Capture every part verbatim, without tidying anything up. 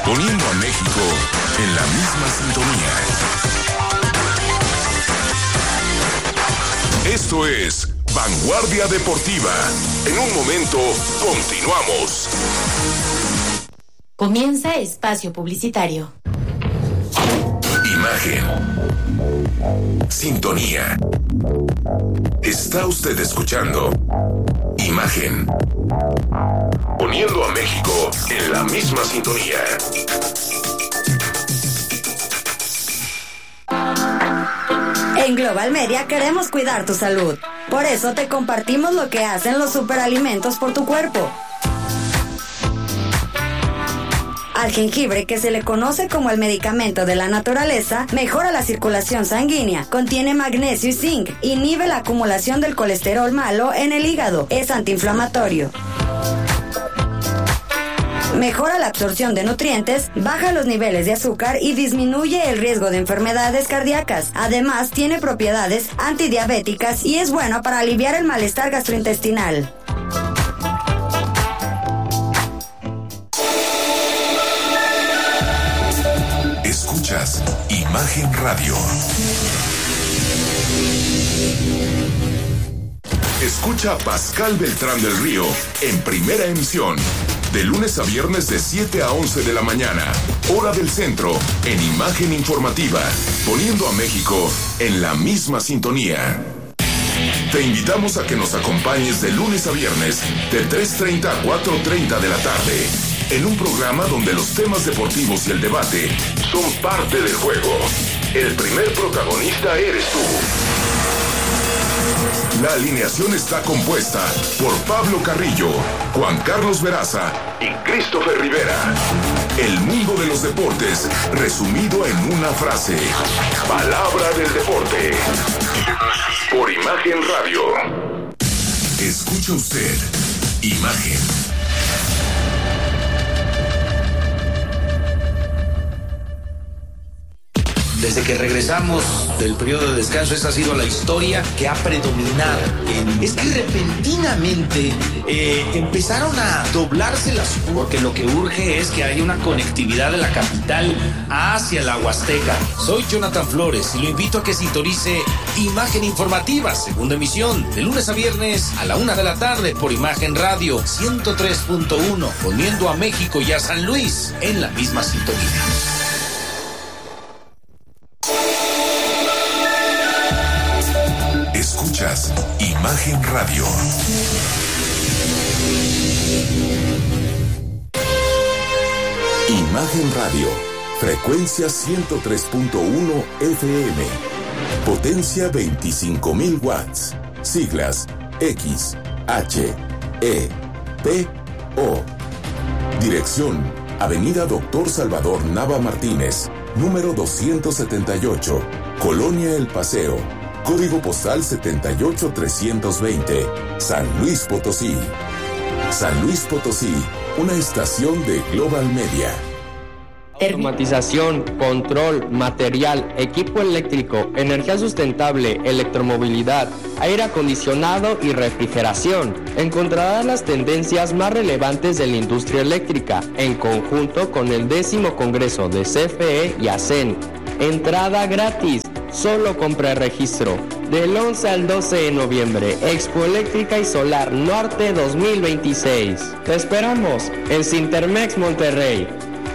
poniendo a México en la misma sintonía. Esto es Vanguardia Deportiva. En un momento, continuamos. Comienza espacio publicitario. Imagen. Sintonía. Está usted escuchando Imagen. Poniendo a México en la misma sintonía. En Global Media queremos cuidar tu salud. Por eso te compartimos lo que hacen los superalimentos por tu cuerpo. Al jengibre, que se le conoce como el medicamento de la naturaleza, mejora la circulación sanguínea, contiene magnesio y zinc, inhibe la acumulación del colesterol malo en el hígado, es antiinflamatorio. Mejora la absorción de nutrientes, baja los niveles de azúcar y disminuye el riesgo de enfermedades cardíacas. Además, tiene propiedades antidiabéticas y es bueno para aliviar el malestar gastrointestinal. Escuchas Imagen Radio. Escucha a Pascal Beltrán del Río en Primera Emisión, de lunes a viernes de siete a once de la mañana, hora del centro, en Imagen Informativa, poniendo a México en la misma sintonía. Te invitamos a que nos acompañes de lunes a viernes, de tres treinta a cuatro treinta de la tarde, en un programa donde los temas deportivos y el debate son parte del juego. El primer protagonista eres tú. La alineación está compuesta por Pablo Carrillo, Juan Carlos Veraza y Christopher Rivera. El mundo de los deportes resumido en una frase. Palabra del deporte. Por Imagen Radio. Escucha usted Imagen. Desde que regresamos del periodo de descanso, esa ha sido la historia que ha predominado. Es que repentinamente eh, empezaron a doblarse las curvas, porque lo que urge es que haya una conectividad de la capital hacia la Huasteca. Soy Jonathan Flores y lo invito a que sintonice Imagen Informativa, segunda emisión, de lunes a viernes a la una de la tarde por Imagen Radio ciento tres punto uno, poniendo a México y a San Luis en la misma sintonía. Escuchas Imagen Radio. Imagen Radio, frecuencia ciento tres punto uno F M, potencia veinticinco mil watts, siglas X, H, E, P, O. Dirección, Avenida Doctor Salvador Nava Martínez, número doscientos setenta y ocho, Colonia El Paseo. Código postal setenta y ocho trescientos veinte, San Luis Potosí. San Luis Potosí, una estación de Global Media. Automatización, control, material, equipo eléctrico, energía sustentable, electromovilidad, aire acondicionado y refrigeración. Encontrarás las tendencias más relevantes de la industria eléctrica, en conjunto con el décimo Congreso de C F E y A C E N. Entrada gratis. Solo compra registro. Del once al doce de noviembre, Expo Eléctrica y Solar Norte dos mil veintiséis. Te esperamos en Cintermex Monterrey.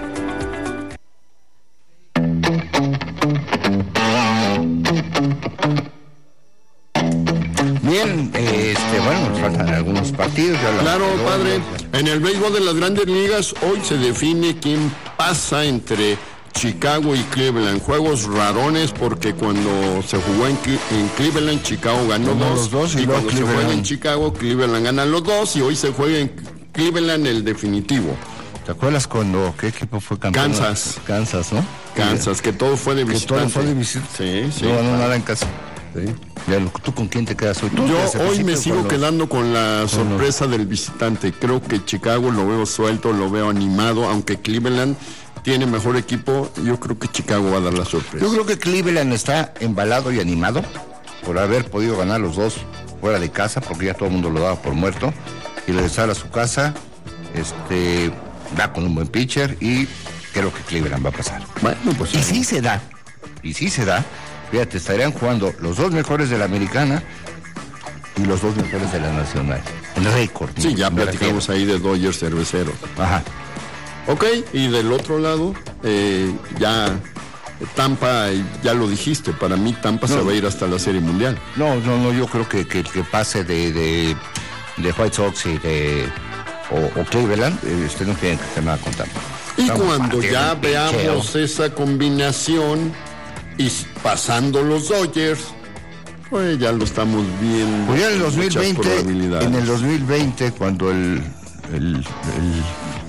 Bien, eh, este, bueno, nos faltan algunos partidos. Ya claro, padre, en el béisbol de las Grandes Ligas hoy se define quién pasa entre Chicago y Cleveland. Juegos rarones porque cuando se jugó en, en Cleveland, Chicago ganó dos, los dos y, y cuando Cleveland. se juega en Chicago, Cleveland gana los dos y hoy se juega en Cleveland el definitivo. ¿Te acuerdas cuando qué equipo fue campeón? Kansas. Kansas, ¿no? Kansas, que todo fue de visitante. Que todo fue de visitante. Sí, sí. No ganó nada en casa. Sí. Ya, ¿tú con quién te quedas hoy? ¿Tú Yo hoy me sigo con quedando con la sorpresa del visitante. Creo que Chicago lo veo suelto, lo veo animado, aunque Cleveland tiene mejor equipo. Yo creo que Chicago va a dar la sorpresa. Yo creo que Cleveland está embalado y animado por haber podido ganar los dos fuera de casa, porque ya todo el mundo lo daba por muerto, y regresar a su casa, este, va con un buen pitcher y creo que Cleveland va a pasar. Bueno, pues... Y sí se da, y sí se da. Fíjate, estarían jugando los dos mejores de la americana y los dos mejores de la nacional. El récord. Sí, ya platicamos ahí de Dodgers cerveceros. Ajá. Ok, y del otro lado, eh, ya Tampa, ya lo dijiste, para mí Tampa no, se va a ir hasta la Serie Mundial. No, no, no, yo creo que que, que pase de, de, de White Sox y de o, o Cleveland, este no tienen que hacer nada con Tampa. Y Vamos, cuando ya veamos pincheo. esa combinación y pasando los Dodgers, pues ya lo estamos viendo. Pues ya en el dos mil veinte, en el dos mil veinte, cuando el, el, el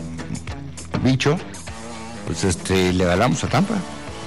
bicho, pues este, le ganamos a Tampa.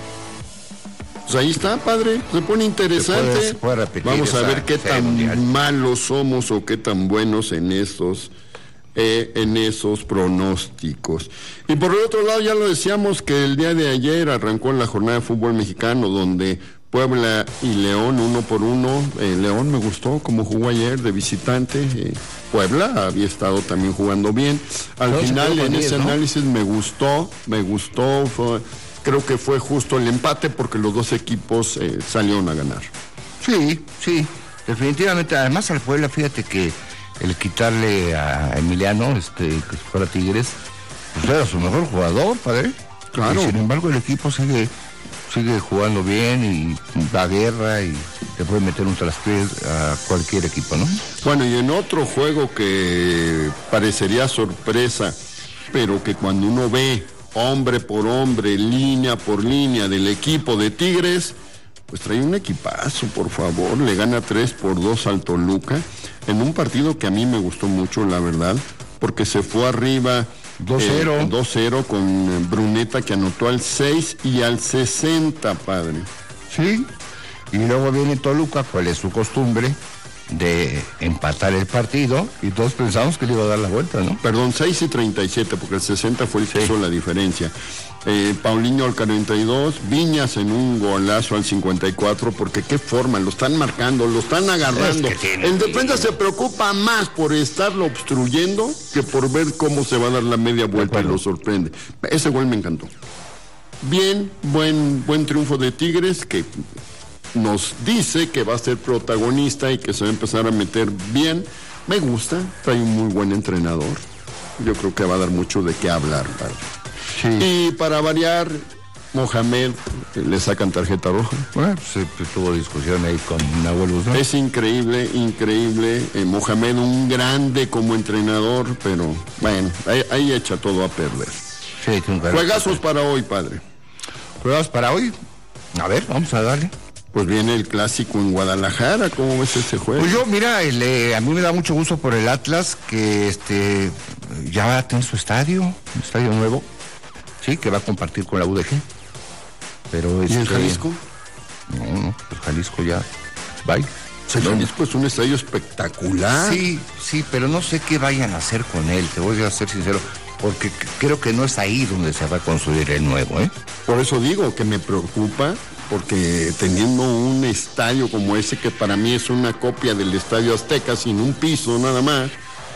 Pues ahí está, padre, se pone interesante. Se puede, se puede repetir. Vamos a ver qué tan mundial. malos somos o qué tan buenos en estos, eh, en esos pronósticos. Y por el otro lado, ya lo decíamos que el día de ayer arrancó la jornada de fútbol mexicano, donde Puebla y León, uno por uno. Eh, León me gustó como jugó ayer de visitante. Eh, Puebla había estado también jugando bien. Al Pero final, en ese diez, ¿no? análisis me gustó, me gustó. Fue, creo que fue justo el empate porque los dos equipos eh, salieron a ganar. Sí, sí, definitivamente. Además, al Puebla, fíjate que el quitarle a Emiliano, este, que fuera Tigres, pues era su mejor jugador, padre. Claro. Y sin embargo, el equipo sigue. sigue jugando bien y da guerra y te puede meter un traspiés a cualquier equipo, ¿no? Bueno, y en otro juego que parecería sorpresa, pero que cuando uno ve hombre por hombre, línea por línea del equipo de Tigres, pues trae un equipazo, por favor. Le gana tres por dos al Toluca, en un partido que a mí me gustó mucho, la verdad, porque se fue arriba... dos cero. Eh, dos cero con Bruneta, que anotó al seis y al sesenta, padre. Sí, y luego viene Toluca, cual es su costumbre, de empatar el partido, y todos pensamos que le iba a dar la vuelta, ¿no? Perdón, seis y treinta y siete, porque el sesenta fue el que sí. hizo la diferencia. Eh, Paulinho al cuarenta y dos, Viñas en un golazo al cincuenta y cuatro, porque qué forma, lo están marcando, lo están agarrando. Es que el defensa se preocupa más por estarlo obstruyendo que por ver cómo se va a dar la media vuelta y lo sorprende. Ese gol me encantó. Bien, buen, buen triunfo de Tigres, que nos dice que va a ser protagonista y que se va a empezar a meter bien. Me gusta, trae un muy buen entrenador. Yo creo que va a dar mucho de qué hablar, padre. Sí. Y para variar, Mohamed le sacan tarjeta roja. Bueno, pues, pues tuvo discusión ahí con Nahuel Guzmán. Es increíble, increíble. Eh, Mohamed, un grande como entrenador, pero bueno, ahí, ahí echa todo a perder. Sí, un Juegazos para hoy, padre. Juegazos para hoy. A ver, vamos a darle. Pues viene el clásico en Guadalajara. ¿Cómo ves ese juego? Pues yo, mira, el, eh, a mí me da mucho gusto por el Atlas, que este ya va a tener su estadio, un estadio nuevo. Sí, que va a compartir con la U D G. Pero ¿Y este, el Jalisco? No, no, el Jalisco ya, bye. El Jalisco es un estadio espectacular. Sí, sí, pero no sé qué vayan a hacer con él, te voy a ser sincero, porque creo que no es ahí donde se va a construir el nuevo, ¿eh? Por eso digo que me preocupa, porque teniendo un estadio como ese, que para mí es una copia del Estadio Azteca, sin un piso nada más,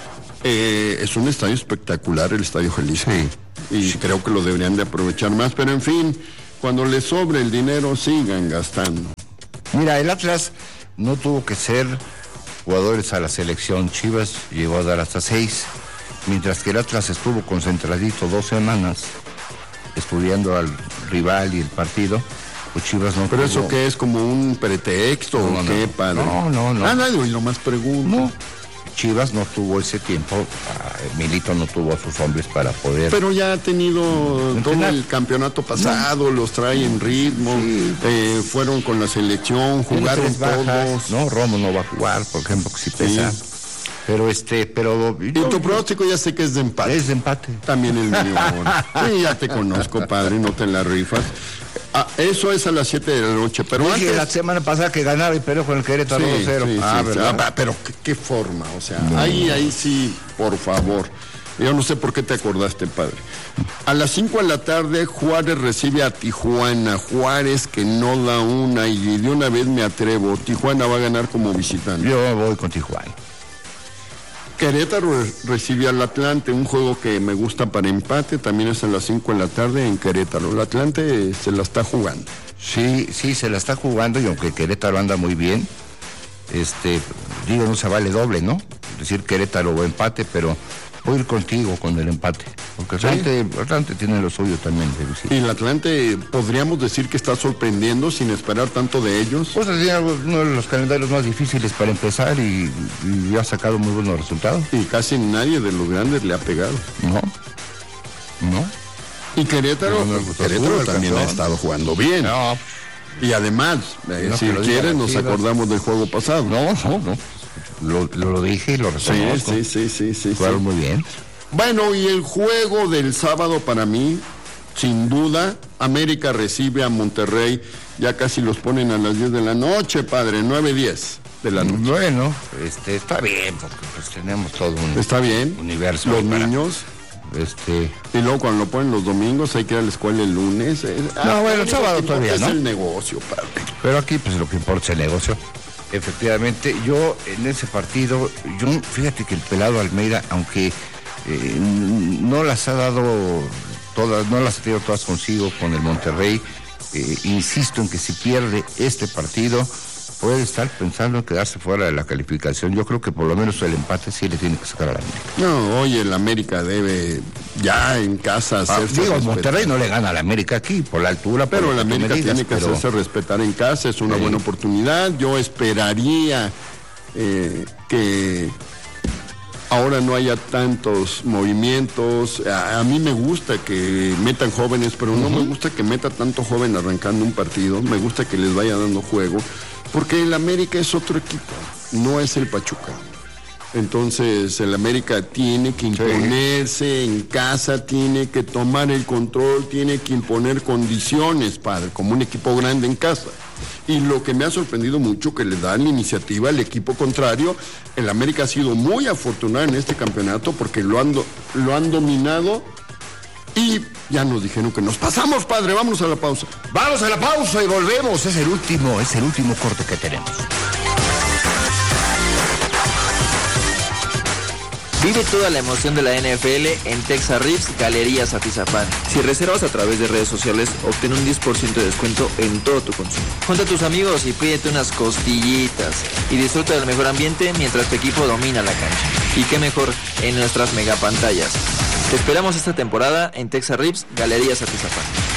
eh, es un estadio espectacular el Estadio Jalisco. Sí. Y sí. Creo que lo deberían de aprovechar más, pero en fin, cuando les sobre el dinero, sigan gastando. Mira, el Atlas no tuvo que ser jugadores a la selección. Chivas llegó a dar hasta seis, mientras que el Atlas estuvo concentradito dos semanas estudiando al rival y el partido. Pues Chivas no. Pero tuvo... eso que es como un pretexto, no, o no, qué, no, padre. No, no, no. Ah, no, y lo más pregunto. No. Chivas no tuvo ese tiempo, Milito no tuvo a sus hombres para poder... Pero ya ha tenido ¿entrenar? Todo el campeonato pasado, no. Los trae en ritmo, sí. eh, fueron con la selección, jugaron todos. No, Romo no va a jugar, por ejemplo, que sí pesa. Sí. Pero este, pero... Y yo, tu pronóstico ya sé que es de empate. Es de empate. También el mío. Sí, ya te conozco, padre, no te la rifas. Ah, eso es a las siete de la noche, pero sí, antes... la semana pasada que ganaba y perdió con el Querétaro dos cero. Sí, ah, sí, ah, pero ¿qué, qué forma, o sea, no. ahí, ahí sí, por favor. Yo no sé por qué te acordaste, padre. A las cinco de la tarde, Juárez recibe a Tijuana. Juárez que no da una, y de una vez me atrevo, Tijuana va a ganar como visitante. Yo voy con Tijuana. Querétaro recibe al Atlante, un juego que me gusta para empate, también es a las cinco de la tarde en Querétaro. El Atlante se la está jugando. Sí, sí, se la está jugando, y aunque Querétaro anda muy bien, este, digo, no se vale doble, ¿no? Es decir, Querétaro o empate, pero voy a ir contigo con el empate, porque el Atlante, ¿sí? Atlante tiene lo suyo también. Y el Atlante, podríamos decir que está sorprendiendo sin esperar tanto de ellos. Pues es uno de los calendarios más difíciles para empezar y, y ha sacado muy buenos resultados. Y casi nadie de los grandes le ha pegado. No, no. Y Querétaro, no, no, Querétaro no, también campeón. ha estado jugando bien. No. Y además, eh, No, si que lo quieres, digan nos así, acordamos del juego pasado. No, no, no. Lo, lo, lo dije y lo reconozco. Sí, sí, sí, sí, sí. Jugaron sí. muy bien. Bueno, y el juego del sábado para mí, sin duda, América recibe a Monterrey. Ya casi los ponen a las diez de la noche, padre, nueve diez de la noche. Bueno, este, está bien, porque pues tenemos todo un Está bien. universo. Los para, niños. Este... Y luego cuando lo ponen los domingos hay que ir a la escuela el lunes. Eh, No, bueno, el sábado lo que todavía, importa ¿no? Es el negocio, padre. Pero aquí, pues lo que importa es el negocio. Efectivamente, yo en ese partido, yo fíjate que el pelado Almeida, aunque eh, no las ha dado todas, no las ha tenido todas consigo con el Monterrey, eh, insisto en que si pierde este partido, puede estar pensando en quedarse fuera de la calificación. Yo creo que por lo menos el empate sí le tiene que sacar a la América. No, oye, el América debe ya en casa Ah, hacerse digo, respetar. Monterrey no le gana a la América aquí, por la altura. por Pero lo el que tú América me digas, tiene que pero- hacerse respetar en casa, es una Sí. buena oportunidad. Yo esperaría eh, que ahora no haya tantos movimientos. A, a mí me gusta que metan jóvenes, pero no me gusta que meta tanto joven arrancando un partido. Me gusta que les vaya dando juego, porque el América es otro equipo, no es el Pachuca. Entonces el América tiene que imponerse en casa, tiene que tomar el control, tiene que imponer condiciones, padre, como un equipo grande en casa. Y lo que me ha sorprendido mucho que le dan la iniciativa al equipo contrario, el América ha sido muy afortunado en este campeonato porque lo han, do- lo han dominado y ya nos dijeron que nos pasamos, padre, vámonos a la pausa. Vamos a la pausa y volvemos. Es el último, es el último corte que tenemos. Vive toda la emoción de la N F L en Texas Rips Galerías Atizapán. Si reservas a través de redes sociales, obtén un diez por ciento de descuento en todo tu consumo. Junta a tus amigos y pídete unas costillitas y disfruta del mejor ambiente mientras tu equipo domina la cancha. Y qué mejor en nuestras megapantallas. Te esperamos esta temporada en Texas Rips Galerías Atizapán.